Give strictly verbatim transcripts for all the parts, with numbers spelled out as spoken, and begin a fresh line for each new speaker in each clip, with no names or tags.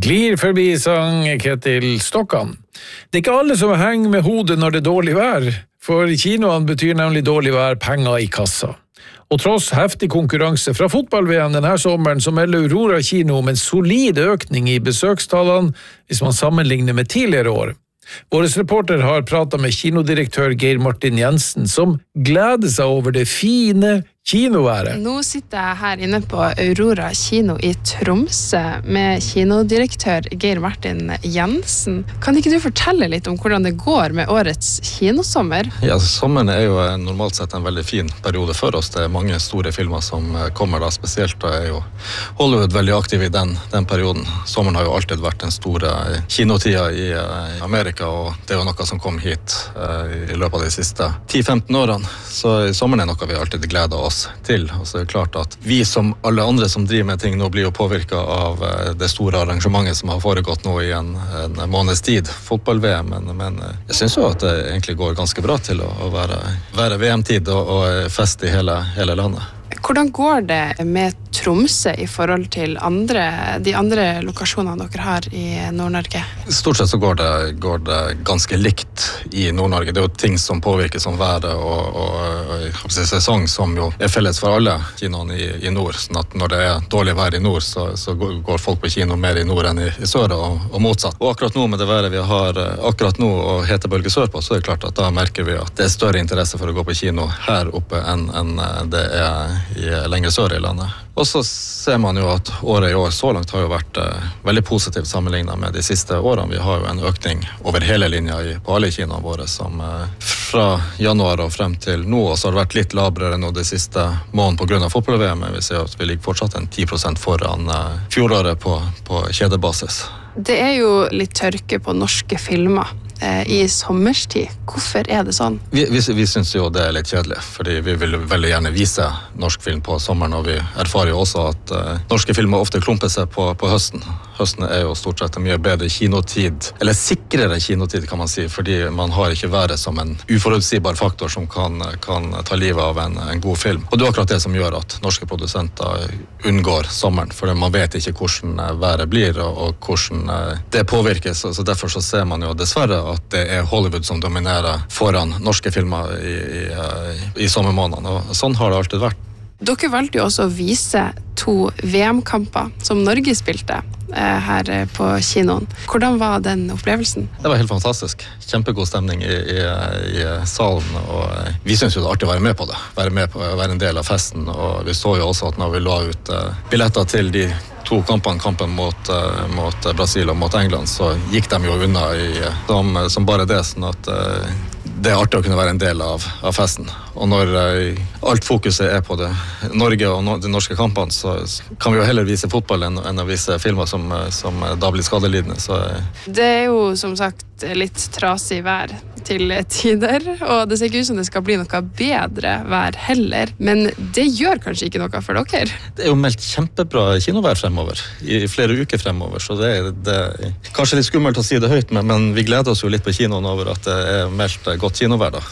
Glir forbi sang Ketil Stokkan. Det er ikke alle som henger med hodet når det er dårlig vær, for kinoene betyr nemlig dårlig vær penger i kassa. Og tross heftig konkurranse fra fotball-V M denne sommeren, så melder Aurora kino om en solid økning i besøkstallene hvis man sammenligner med tidligere år. Våres reporter har pratet med kinodirektør Geir Martin Jensen, som gleder seg over det fine kinoværet.
Nå sitter jeg her inne på Aurora kino i Tromsø med kinodirektør Geir Martin Jensen. Kan ikke du fortelle litt om hvordan det går med årets kinosommer?
Ja, sommeren er jo normalt sett en veldig fin periode for oss. Det er mange store filmer som kommer da, spesielt da er jo Hollywood veldig aktiv i den, den perioden. Sommeren har jo alltid vært den store kinotida i Amerika, og det er jo noe som kom hit i løpet av de siste ti til femten årene. Så sommeren er noe vi alltid gleder oss til, og så er det klart at vi som alle andre som driver med ting nå blir jo påvirket av det store arrangementet som har foregått nå i en, en måneds tid, fotball-V M, men, men jeg synes jo at det egentlig går ganske bra til å, å være, være V M-tid og, og fest i hele, hele landet.
Hvordan går det med Tromsø i forhold til andre, de andre lokasjonene dere har i Nord-Norge?
Stort sett så går det, går det ganske likt i Nord-Norge. Det er jo ting som påvirker som været og, og, og sesong som jo er felles for alle kinoene i, i nord. Sånn at når det er dårlig vær i nord, så, så går folk på kino mer i nord enn i, i sør og, og motsatt. Og akkurat nå med det været vi har akkurat nå og hetebølge sør på, så er det klart at da merker vi at det er større interesse for å gå på kino her oppe enn, enn det er i lenger sør i landet. Og så ser man jo at året i år så langt har jo vært eh, veldig positivt sammenlignet med de siste årene. Vi har jo en økning over hele linja i, på alle kinoene våre som eh, fra januar og frem til nå, og så har det vært litt labrere nå de siste måneden på grunn av fotball-V M. Vi ser at vi ligger fortsatt en ti prosent foran eh, fjoråret på, på kjedebasis.
Det er jo litt tørke på norske filmer i sommerstid. Hvorfor er det sånn?
Vi, vi, vi synes jo det er litt kjedelig, fordi vi vil veldig gjerne vise norsk film på sommeren, og vi erfarer jo også at uh, norske filmer ofte klumper seg på, på høsten. Høsten er jo stort sett en mye bedre kinotid, eller sikrere kinotid kan man si, fordi man har ikke været som en uforutsigbar faktor som kan, kan ta livet av en, en god film. Og det er akkurat det som gjør at norske produsenter unngår sommeren, for man vet ikke hvordan været blir, og, og hvordan uh, det påvirkes, så, så derfor så ser man jo dessverre at det er Hollywood som dominerer foran norske filmer i, i, i sommermånedene, og sånn har det alltid vært.
Dere valgte jo også å vise to V M-kamper som Norge spilte eh, her på kinoen. Hvordan var den opplevelsen?
Det var helt fantastisk. Kjempegod stemning i, i, i salen, og vi synes jo det er artig å være med på det. Være med på å være en del av festen, og vi så jo også at når vi la ut uh, billetter til de to kampene, kampen mot, uh, mot Brasil og mot England, så gikk de jo unna i, som, som bare det, sånn at uh, det er artig å kunne være en del av, av festen. Og når uh, alt fokuset er på det, Norge og no, de norske kampene, så kan vi jo heller vise fotball enn, enn å vise filmer som, som da blir skadelidende. Så, uh.
Det er jo som sagt litt trasig vær til tider, og det ser ikke ut som det skal bli noe bedre vær heller, men det gjør kanskje ikke noe for dere?
Det er jo meldt kjempebra kinovær fremover, i flere uker fremover, så det er, det er kanskje litt skummelt å si det høyt, men, men vi gleder oss jo litt på kinoen over at det er meldt godt kinovær da.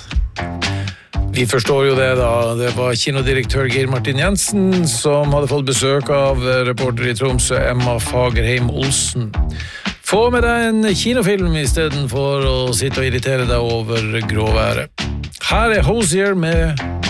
Vi forstår jo det da. Det var kinodirektør Geir Martin Jensen som hadde fått besøk av reporter i Tromsø, Emma Fagerheim Olsen. Få med deg en kinofilm i stedet for å sitte og irritere deg over gråværet. Her er Hosier med